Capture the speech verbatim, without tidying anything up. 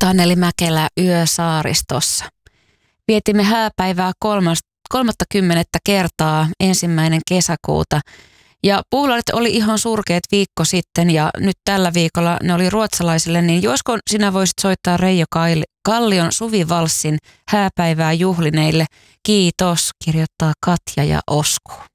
Anneli Mäkelä Yösaaristossa. Vietimme hääpäivää kolmattakymmenettä kertaa ensimmäinen kesäkuuta. Ja puulaarit oli ihan surkeat viikko sitten ja nyt tällä viikolla ne oli ruotsalaisille, niin josko sinä voisit soittaa Reijo Kallion Suvivalssin hääpäivää juhlineille. Kiitos, kirjoittaa Katja ja Osku.